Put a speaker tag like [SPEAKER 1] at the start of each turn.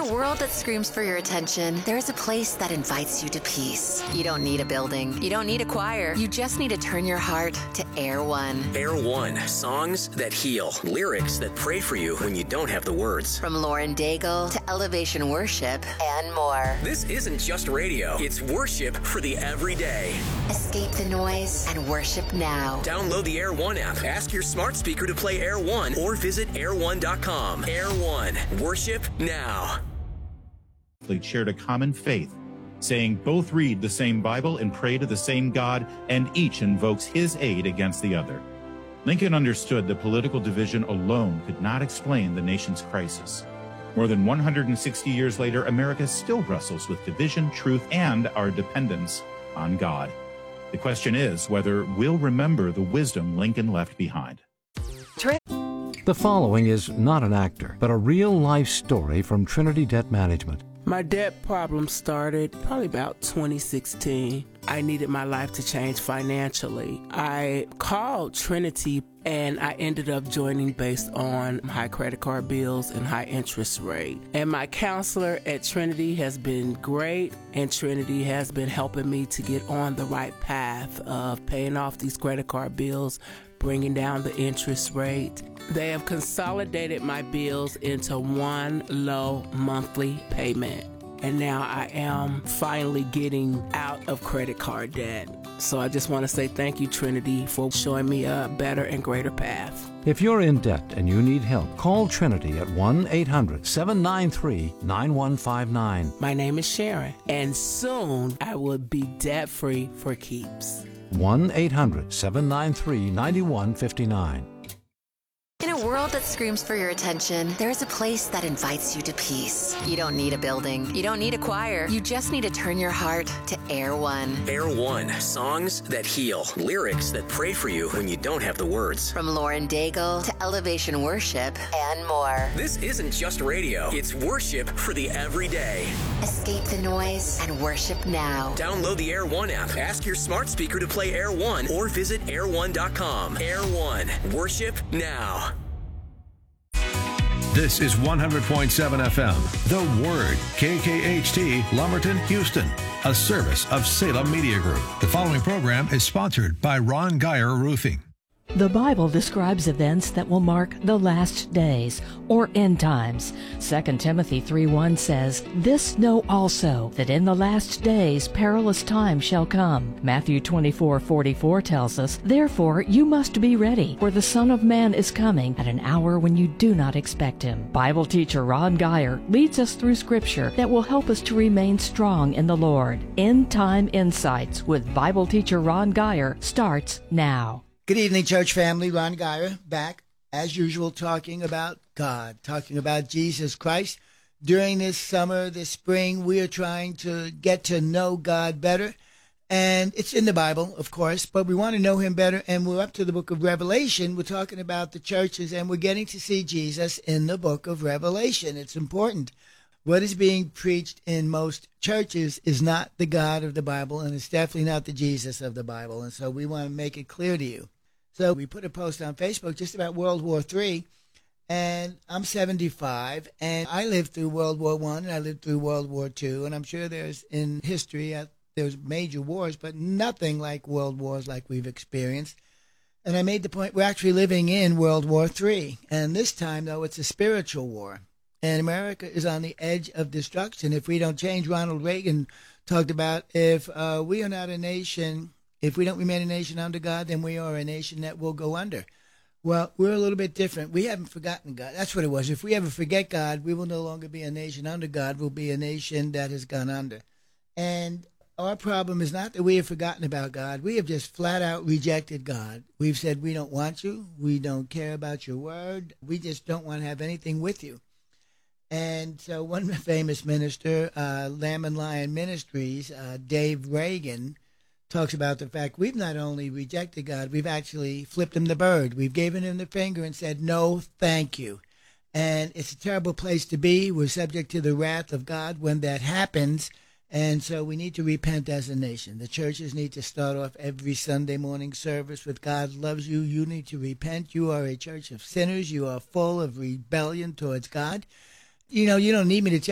[SPEAKER 1] a world that screams for your attention, there is a place that invites you to peace. You don't need a building. You don't need a choir. You just need to turn your heart to Air One.
[SPEAKER 2] Air One, songs that heal, lyrics that pray for you when you don't have the words.
[SPEAKER 1] From Lauren Daigle to Elevation Worship and more.
[SPEAKER 2] This isn't just radio. It's worship for the everyday.
[SPEAKER 1] Escape the noise and worship now.
[SPEAKER 2] Download the Air One app. Ask your smart speaker to play Air One or visit air1.com. Air One, worship now.
[SPEAKER 3] Shared a common faith, saying both read the same Bible and pray to the same God, and each invokes his aid against the other. Lincoln understood that political division alone could not explain the nation's crisis. More than 160 years later, America still wrestles with division, truth, and our dependence on God. The question is whether we'll remember the wisdom Lincoln left behind.
[SPEAKER 4] The following is not an actor, but a real-life story from Trinity Debt Management.
[SPEAKER 5] My debt problem started probably about 2016. I needed my life to change financially. I called Trinity and I ended up joining based on high credit card bills and high interest rate. And my counselor at Trinity has been great, and Trinity has been helping me to get on the right path of paying off these credit card bills, bringing down the interest rate. They have consolidated my bills into one low monthly payment. And now I am finally getting out of credit card debt. So I just want to say thank you, Trinity, for showing me a better and greater path.
[SPEAKER 4] If you're in debt and you need help, call Trinity at 1-800-793-9159.
[SPEAKER 5] My name is Sharon, and soon I will be debt-free for keeps.
[SPEAKER 4] 1-800-793-9159.
[SPEAKER 1] In a world that screams for your attention, there is a place that invites you to peace. You don't need a building. You don't need a choir. You just need to turn your heart to Air One.
[SPEAKER 2] Air One, songs that heal, lyrics that pray for you when you don't have the words.
[SPEAKER 1] From Lauren Daigle to Elevation Worship and more.
[SPEAKER 2] This isn't just radio. It's worship for the everyday.
[SPEAKER 1] Escape the noise and worship now.
[SPEAKER 2] Download the Air One app. Ask your smart speaker to play Air One or visit air1.com. Air One, worship now.
[SPEAKER 6] This is 100.7 FM, The Word, KKHT, Lumberton, Houston, a service of Salem Media Group. The following program is sponsored by Ron Geyer Roofing.
[SPEAKER 7] The Bible describes events that will mark the last days, or end times. 2 Timothy 3:1 says, "This know also, that in the last days perilous times shall come." Matthew 24:44 tells us, "Therefore you must be ready, for the Son of Man is coming at an hour when you do not expect him." Bible teacher Ron Geyer leads us through Scripture that will help us to remain strong in the Lord. End Time Insights with Bible teacher Ron Geyer starts now.
[SPEAKER 8] Good evening, church family. Ron Geyer back, as usual, talking about God, talking about Jesus Christ. During this summer, this spring, we are trying to get to know God better. And it's in the Bible, of course, but we want to know him better. And we're up to the book of Revelation. We're talking about the churches, and we're getting to see Jesus in the book of Revelation. It's important. What is being preached in most churches is not the God of the Bible, and it's definitely not the Jesus of the Bible. And so we want to make it clear to you. So we put a post on Facebook just about World War III, and I'm 75, and I lived through World War I, and I lived through World War II, and I'm sure there's in history, there's major wars, but nothing like world wars like we've experienced. And I made the point we're actually living in World War III, and this time, though, it's a spiritual war, and America is on the edge of destruction if we don't change. Ronald Reagan talked about if we are not a nation. If we don't remain a nation under God, then we are a nation that will go under. Well, we're a little bit different. We haven't forgotten God. That's what it was. If we ever forget God, we will no longer be a nation under God. We'll be a nation that has gone under. And our problem is not that we have forgotten about God. We have just flat out rejected God. We've said we don't want you. We don't care about your word. We just don't want to have anything with you. And so one famous minister, Lamb and Lion Ministries, Dave Reagan, talks about the fact we've not only rejected God, we've actually flipped him the bird. We've given him the finger and said, no, thank you. And it's a terrible place to be. We're subject to the wrath of God when that happens. And so we need to repent as a nation. The churches need to start off every Sunday morning service with God loves you. You need to repent. You are a church of sinners. You are full of rebellion towards God. You know, you don't need me to tell